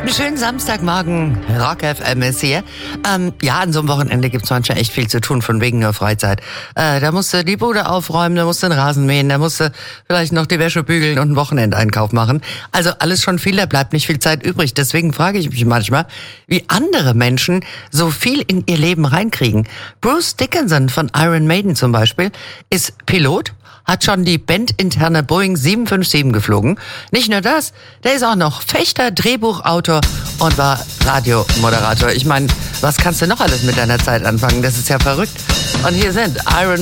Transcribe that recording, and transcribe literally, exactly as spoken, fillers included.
Schönen Samstagmorgen, Rock F M ist hier. Ähm, ja, an so einem Wochenende gibt's manchmal echt viel zu tun, von wegen nur Freizeit. Äh, da musst du die Bude aufräumen, da musst du den Rasen mähen, da musst du vielleicht noch die Wäsche bügeln und einen Wochenendeinkauf machen. Also alles schon viel, da bleibt nicht viel Zeit übrig. Deswegen frage ich mich manchmal, wie andere Menschen so viel in ihr Leben reinkriegen. Bruce Dickinson von Iron Maiden zum Beispiel ist Pilot, hat schon die bandinterne Boeing sieben fünf sieben geflogen. Nicht nur das, der ist auch noch Fechter, Drehbuchautor und war Radiomoderator. Ich meine, was kannst du noch alles mit deiner Zeit anfangen? Das ist ja verrückt. Und hier sind Iron